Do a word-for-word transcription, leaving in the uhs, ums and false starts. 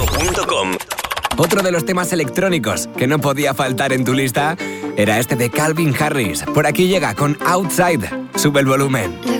radio punto com. Otro de los temas electrónicos que no podía faltar en tu lista era este de Calvin Harris. Por aquí llega con Outside. Sube el volumen.